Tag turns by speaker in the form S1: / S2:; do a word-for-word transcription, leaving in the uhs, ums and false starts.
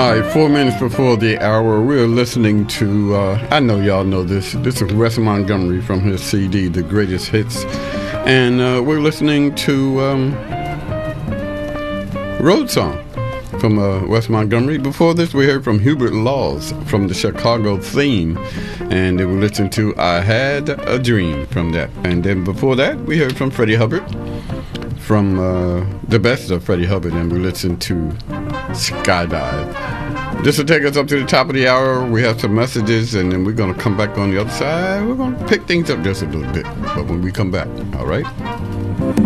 S1: All right, four minutes before the hour, we're listening to, uh, I know y'all know this, this is Wes Montgomery from his C D, The Greatest Hits, and uh, we're listening to um, Road Song from uh, Wes Montgomery. Before this, we heard from Hubert Laws from the Chicago Theme, and we listened to I Had a Dream from that. And then before that, we heard from Freddie Hubbard, from uh, the best of Freddie Hubbard, and we listened to Skydive. This will take us up to the top of the hour. We have some messages, and then we're going to come back on the other side. We're going to pick things up just a little bit, but when we come back, all right?